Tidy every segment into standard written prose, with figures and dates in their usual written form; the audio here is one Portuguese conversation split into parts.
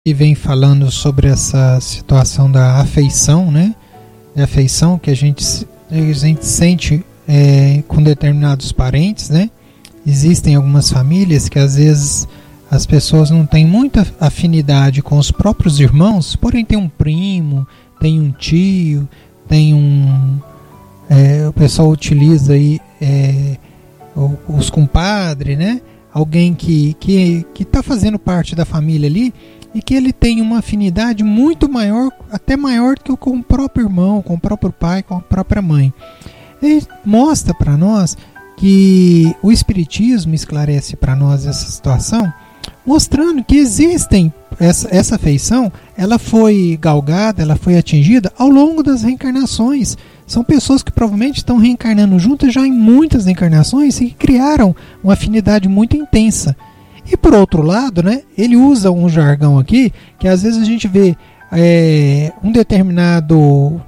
E vem falando sobre essa situação da afeição, né? A afeição que a gente sente com determinados parentes, né? Existem algumas famílias que às vezes as pessoas não têm muita afinidade com os próprios irmãos, porém tem um primo, tem um tio, tem o pessoal utiliza aí os compadres, né? Alguém que está fazendo parte da família ali e que ele tem uma afinidade muito maior, até maior do que com o próprio irmão, com o próprio pai, com a própria mãe. Ele mostra para nós que o Espiritismo esclarece para nós essa situação, mostrando que existem essa afeição, ela foi galgada, ela foi atingida ao longo das reencarnações. São pessoas que provavelmente estão reencarnando juntas já em muitas reencarnações e que criaram uma afinidade muito intensa. E por outro lado, né, ele usa um jargão aqui, que às vezes a gente vê um determinado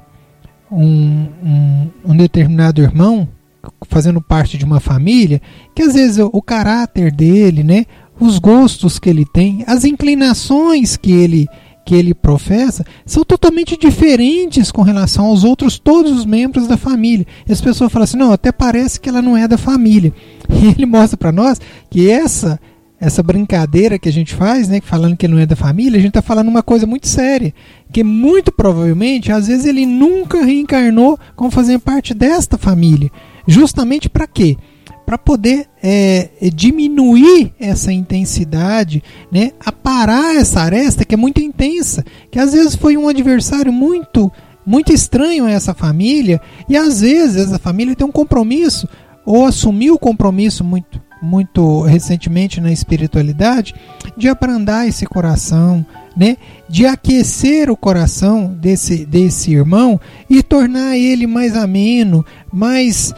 irmão fazendo parte de uma família, que às vezes o caráter dele, né, os gostos que ele tem, as inclinações que ele professa, são totalmente diferentes com relação aos outros, todos os membros da família. E as pessoas falam assim, não, até parece que ela não é da família. E ele mostra para nós que essa brincadeira que a gente faz, né, falando que ele não é da família, a gente está falando uma coisa muito séria, que muito provavelmente, às vezes ele nunca reencarnou como fazendo parte desta família. Justamente para quê? Para poder diminuir essa intensidade, né, aparar essa aresta que é muito intensa, que às vezes foi um adversário muito, muito estranho a essa família, e às vezes essa família tem um compromisso, ou assumiu o compromisso muito recentemente na espiritualidade, de abrandar esse coração, né, de aquecer o coração desse irmão e tornar ele mais ameno, mais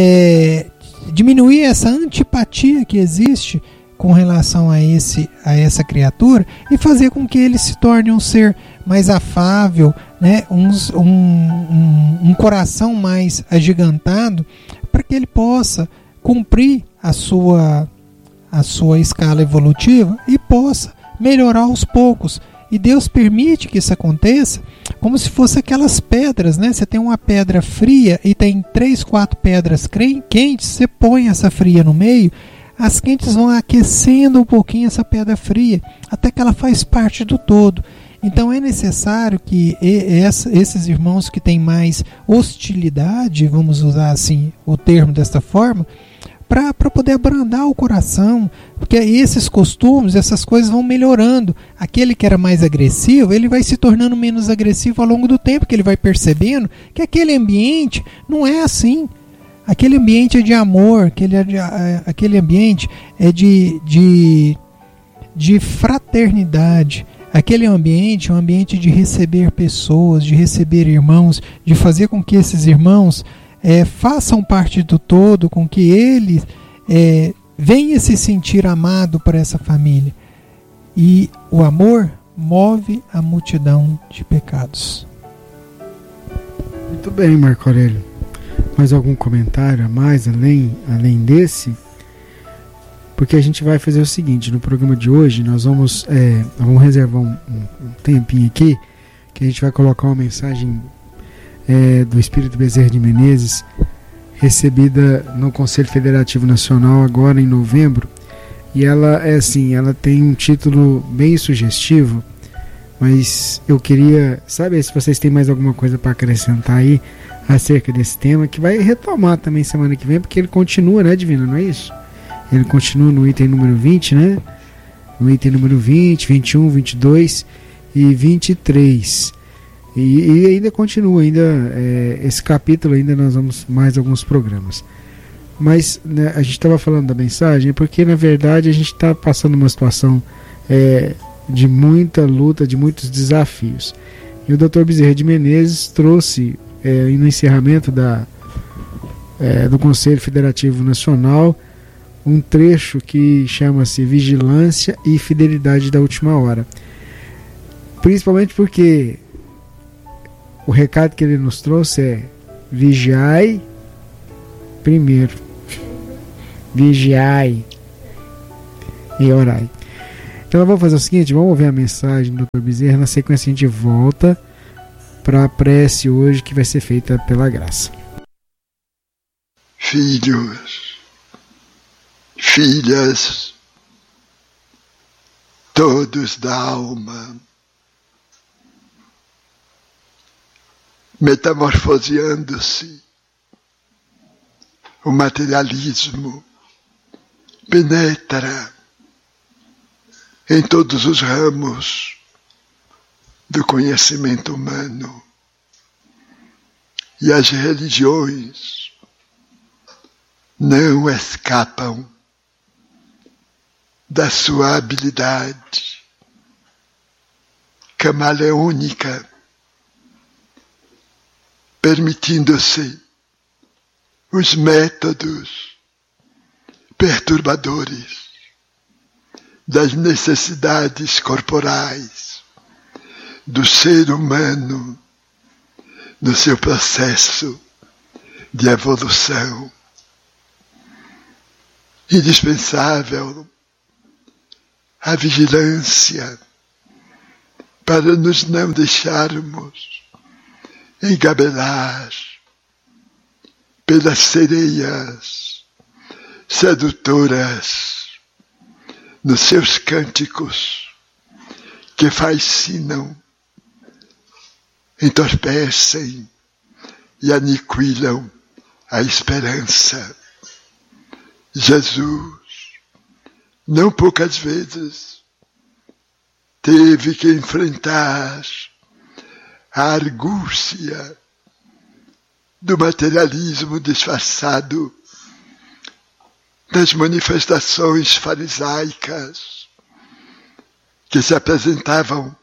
diminuir essa antipatia que existe com relação a essa criatura e fazer com que ele se torne um ser mais afável, né, um coração mais agigantado, para que ele possa cumprir a sua escala evolutiva e possa melhorar aos poucos. E Deus permite que isso aconteça como se fosse aquelas pedras, né? Você tem uma pedra fria e tem 3, 4 pedras quentes, você põe essa fria no meio, as quentes vão aquecendo um pouquinho essa pedra fria, até que ela faz parte do todo. Então é necessário que esses irmãos que têm mais hostilidade, vamos usar assim o termo desta forma, para poder abrandar o coração, porque esses costumes, essas coisas vão melhorando. Aquele que era mais agressivo, ele vai se tornando menos agressivo ao longo do tempo, que ele vai percebendo que aquele ambiente não é assim. Aquele ambiente é de amor, aquele ambiente é de fraternidade. Aquele ambiente é um ambiente de receber pessoas, de receber irmãos, de fazer com que esses irmãos façam parte do todo, com que ele venha se sentir amado por essa família. E o amor move a multidão de pecados. Muito bem, Marco Aurélio. Mais algum comentário a mais, além desse? Porque a gente vai fazer o seguinte, no programa de hoje nós vamos reservar um tempinho aqui, que a gente vai colocar uma mensagem do Espírito Bezerra de Menezes, recebida no Conselho Federativo Nacional agora em novembro, e ela ela tem um título bem sugestivo, mas eu queria saber se vocês têm mais alguma coisa para acrescentar aí acerca desse tema, que vai retomar também semana que vem, porque ele continua, né, Divina, não é isso? Ele continua no item número 20, né? No item número 20, 21, 22 e 23. E ainda continua, esse capítulo ainda nós vamos mais alguns programas. Mas, né, a gente estava falando da mensagem porque na verdade a gente está passando uma situação de muita luta, de muitos desafios. E o Dr. Bezerra de Menezes trouxe no encerramento do Conselho Federativo Nacional um trecho que chama-se Vigilância e Fidelidade da Última Hora. Principalmente porque o recado que ele nos trouxe é: vigiai primeiro, vigiai e orai. Então vamos fazer o seguinte, vamos ouvir a mensagem do Dr. Bezerra, na sequência a gente volta para a prece hoje que vai ser feita pela graça. Filhos, filhas, todos da alma, metamorfoseando-se, o materialismo penetra em todos os ramos do conhecimento humano e as religiões não escapam da sua habilidade camaleônica, permitindo-se os métodos perturbadores das necessidades corporais do ser humano no seu processo de evolução. Indispensável a vigilância para nos não deixarmos engabelar pelas sereias sedutoras nos seus cânticos que fascinam, entorpecem e aniquilam a esperança. Jesus, não poucas vezes, teve que enfrentar a argúcia do materialismo disfarçado das manifestações farisaicas que se apresentavam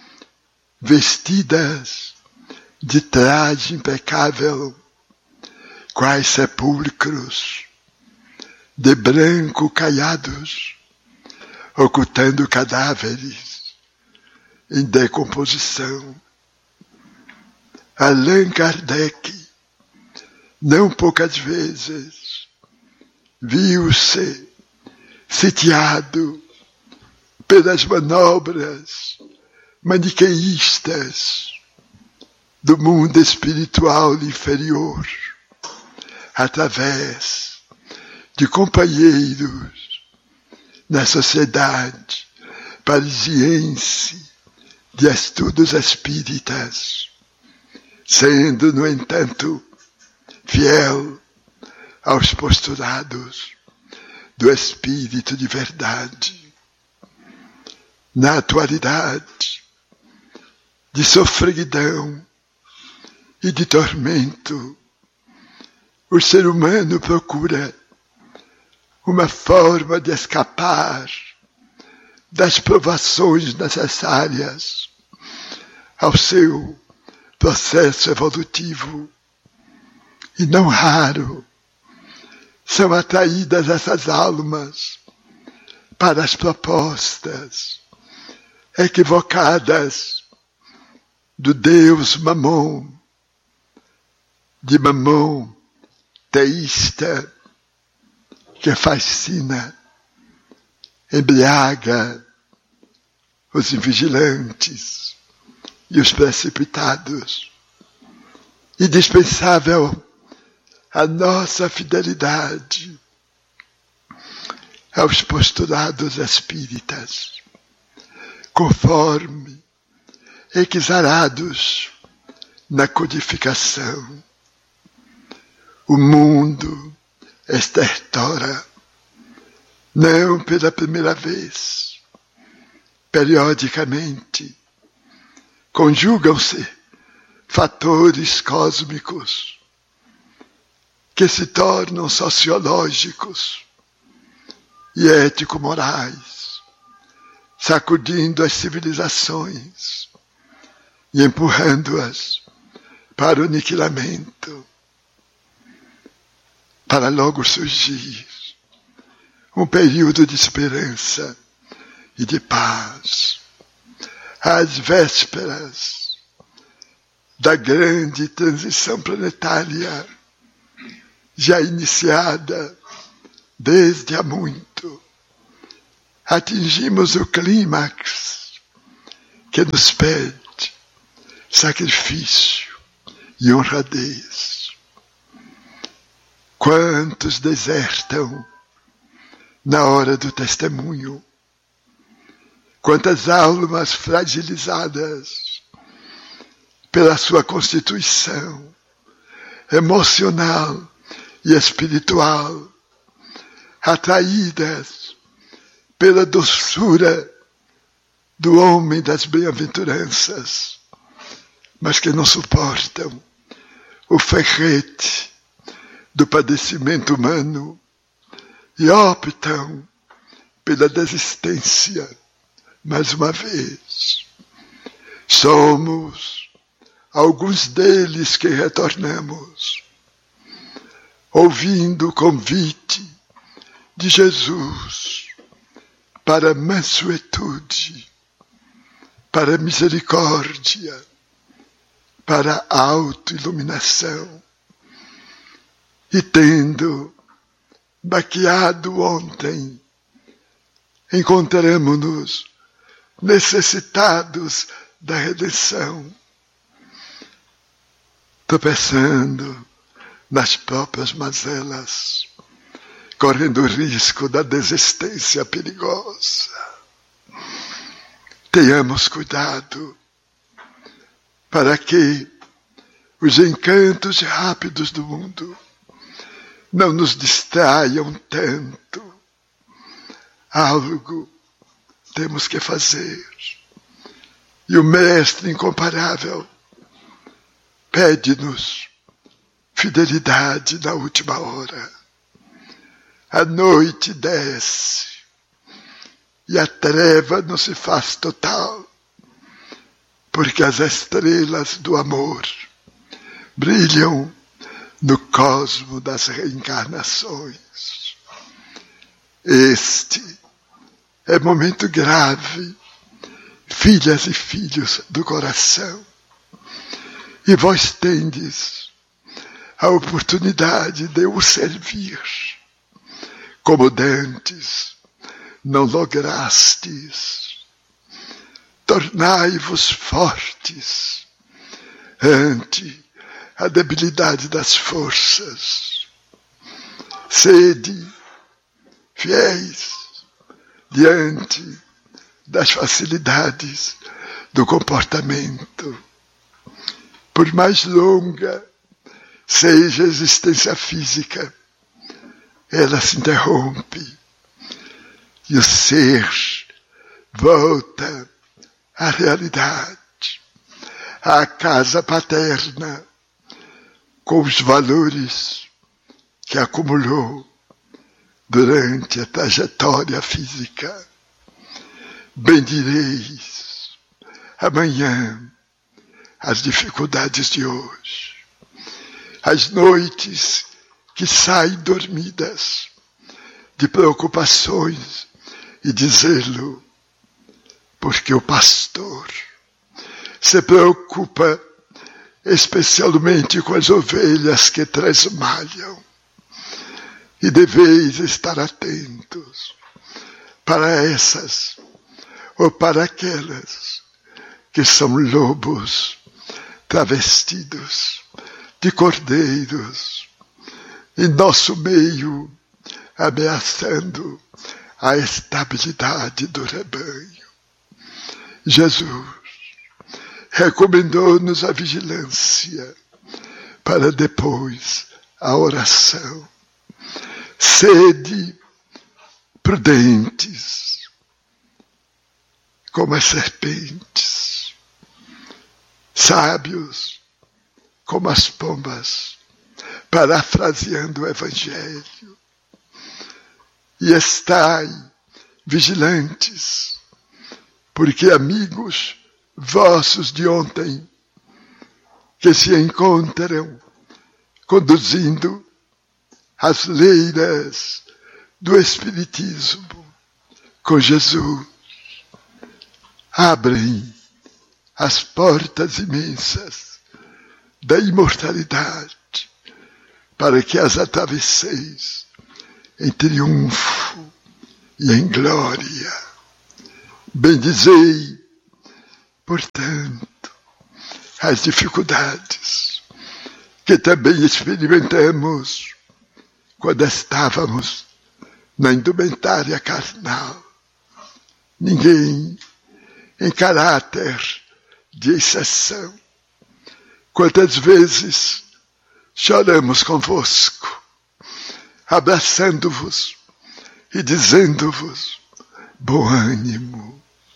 vestidas de traje impecável, quais sepulcros de branco caiados, ocultando cadáveres em decomposição. Allan Kardec, não poucas vezes, viu-se sitiado pelas manobras maniqueístas do mundo espiritual inferior, através de companheiros na sociedade parisiense de estudos espíritas, sendo, no entanto, fiel aos postulados do espírito de verdade. Na atualidade de sofreguidão e de tormento, o ser humano procura uma forma de escapar das provações necessárias ao seu processo evolutivo, e não raro são atraídas essas almas para as propostas equivocadas do Deus Mamon, de Mamon teísta, que fascina, embriaga os invigilantes e os precipitados. Indispensável a nossa fidelidade aos postulados espíritas, conforme exarados na codificação. O mundo estertora, não pela primeira vez, periodicamente, conjugam-se fatores cósmicos que se tornam sociológicos e ético-morais, sacudindo as civilizações e empurrando-as para o aniquilamento, para logo surgir um período de esperança e de paz, às vésperas da grande transição planetária, já iniciada desde há muito, atingimos o clímax que nos pede sacrifício e honradez. Quantos desertam na hora do testemunho? Quantas almas fragilizadas pela sua constituição emocional e espiritual, atraídas pela doçura do homem das bem-aventuranças, mas que não suportam o ferrete do padecimento humano e optam pela desistência mais uma vez. Somos alguns deles que retornamos, ouvindo o convite de Jesus para a mansuetude, para a misericórdia, para a autoiluminação. E tendo baqueado ontem, encontramos-nos necessitados da redenção, tropeçando nas próprias mazelas, correndo o risco da desistência perigosa. Tenhamos cuidado para que os encantos rápidos do mundo não nos distraiam tanto. Algo temos que fazer. E o Mestre incomparável pede-nos fidelidade na última hora. A noite desce e a treva não se faz total, porque as estrelas do amor brilham no cosmo das reencarnações. Este é momento grave, filhas e filhos do coração, e vós tendes a oportunidade de o servir, como dantes não lograstes. Tornai-vos fortes ante a debilidade das forças. Sede fiéis diante das facilidades do comportamento. Por mais longa seja a existência física, ela se interrompe e o ser volta à realidade, à casa paterna, com os valores que acumulou durante a trajetória física. Bendireis amanhã as dificuldades de hoje, as noites que saem dormidas de preocupações e de zelo, porque o pastor se preocupa especialmente com as ovelhas que tresmalham, e deveis estar atentos para essas ou para aquelas que são lobos travestidos de cordeiros em nosso meio, ameaçando a estabilidade do rebanho. Jesus recomendou-nos a vigilância para depois a oração. Sede prudentes como as serpentes, sábios como as pombas, parafraseando o Evangelho. E estai vigilantes, porque amigos vossos de ontem, que se encontram conduzindo as leiras do Espiritismo com Jesus, abrem as portas imensas da imortalidade para que as atravesseis em triunfo e em glória. Bendizei, portanto, as dificuldades que também experimentamos quando estávamos na indumentária carnal. Ninguém em caráter de exceção. Quantas vezes choramos convosco, abraçando-vos e dizendo-vos: bom ânimo,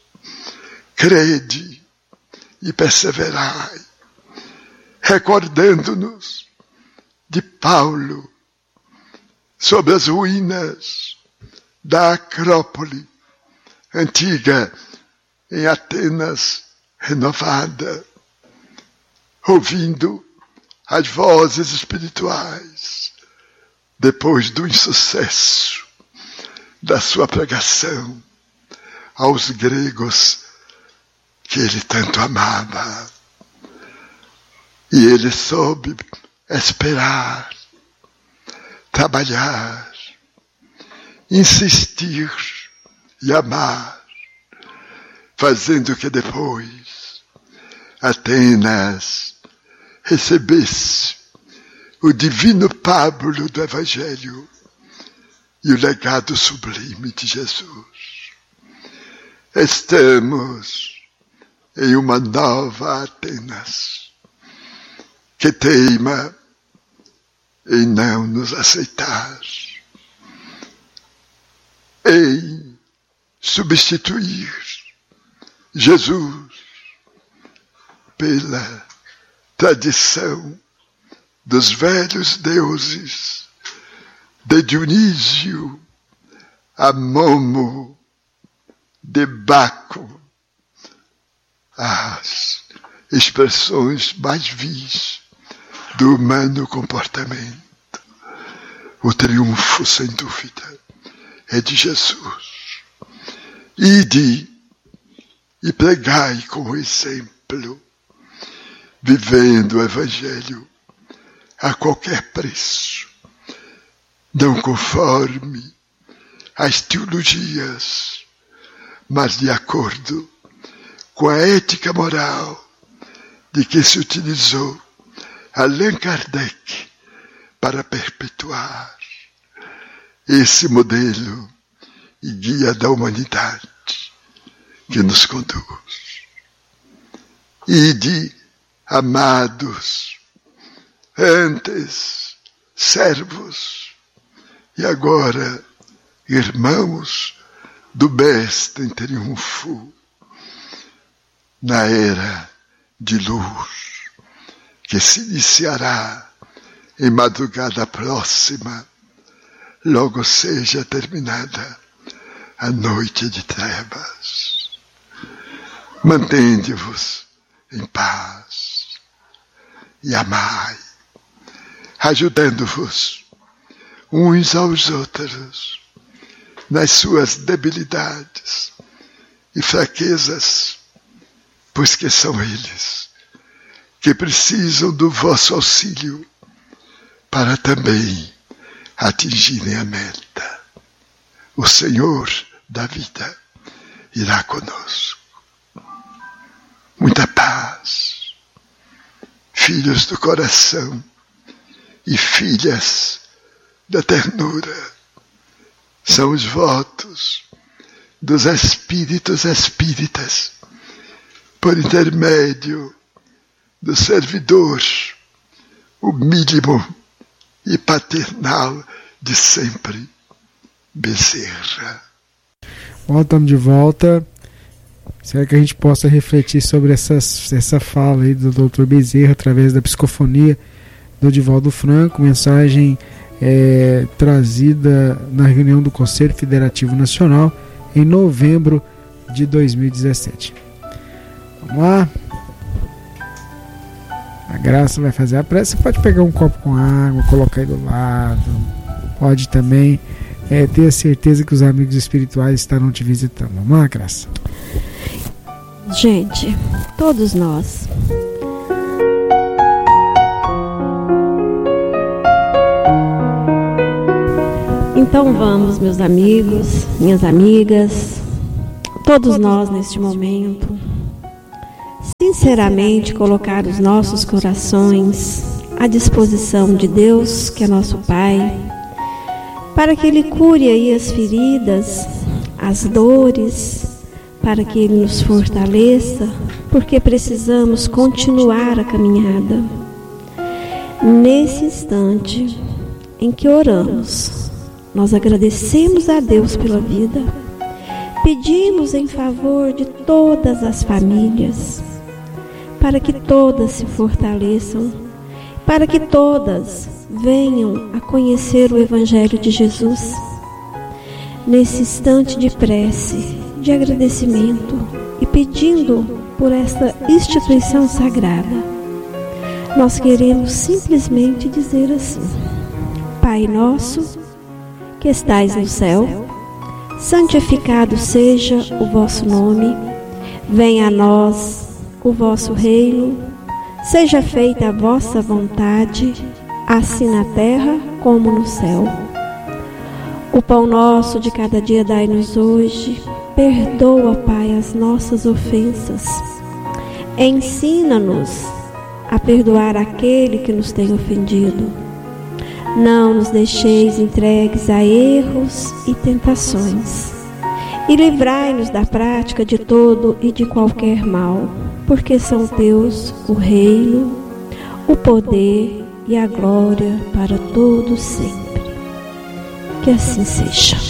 crede e perseverai, recordando-nos de Paulo sobre as ruínas da Acrópole antiga em Atenas renovada, ouvindo as vozes espirituais depois do insucesso da sua pregação aos gregos que ele tanto amava. E ele soube esperar, trabalhar, insistir e amar, fazendo que depois Atenas recebesse o divino pábulo do Evangelho e o legado sublime de Jesus. Estamos em uma nova Atenas que teima em não nos aceitar, em substituir Jesus pela tradição dos velhos deuses, de Dionísio a Momo, de Baco, as expressões mais vis do humano comportamento. O triunfo, sem dúvida, é de Jesus. Ide e pregai com o exemplo, vivendo o Evangelho a qualquer preço, não conforme às teologias, mas de acordo com a ética moral de que se utilizou Allan Kardec para perpetuar esse modelo e guia da humanidade que nos conduz. Ide, amados, antes servos e agora irmãos do Mestre em triunfo, na era de luz que se iniciará em madrugada próxima, logo seja terminada a noite de trevas. Mantende-vos em paz e amai, ajudando-vos uns aos outros nas suas debilidades e fraquezas, pois que são eles que precisam do vosso auxílio para também atingirem a meta. O Senhor da vida irá conosco. Muita paz, filhos do coração e filhas da ternura, são os votos dos espíritos espíritas, por intermédio do servidor, o mínimo e paternal de sempre, Bezerra. Bom, estamos de volta. Será que a gente possa refletir sobre essa fala aí do Dr. Bezerra através da psicofonia do Divaldo Franco, mensagem trazida na reunião do Conselho Federativo Nacional em novembro de 2017. Vamos lá. A Graça vai fazer a prece. Você pode pegar um copo com água, colocar aí do lado. Pode também ter a certeza que os amigos espirituais estarão te visitando. Vamos lá, Graça. Gente, todos nós Então vamos, meus amigos, minhas amigas, todos nós neste momento, sinceramente colocar os nossos corações à disposição de Deus, que é nosso Pai, para que Ele cure aí as feridas, as dores, para que Ele nos fortaleça, porque precisamos continuar a caminhada. Nesse instante em que oramos, nós agradecemos a Deus pela vida, pedimos em favor de todas as famílias, para que todas se fortaleçam, para que todas venham a conhecer o Evangelho de Jesus. Nesse instante de prece, de agradecimento e pedindo por esta instituição sagrada, nós queremos simplesmente dizer assim: Pai nosso, que estais no céu, santificado seja o vosso nome, venha a nós o vosso reino, seja feita a vossa vontade, assim na terra como no céu. O pão nosso de cada dia dai-nos hoje, perdoa, Pai, as nossas ofensas, ensina-nos a perdoar aquele que nos tem ofendido. Não nos deixeis entregues a erros e tentações, e livrai-nos da prática de todo e de qualquer mal, porque são teus o reino, o poder e a glória para todos sempre. Que assim seja.